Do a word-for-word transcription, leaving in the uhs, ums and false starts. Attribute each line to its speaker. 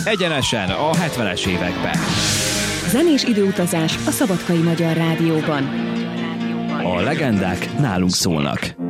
Speaker 1: egyenesen a hetvenes évekbe.
Speaker 2: Zenés időutazás a Szabadkai Magyar Rádióban.
Speaker 1: A legendák nálunk szólnak.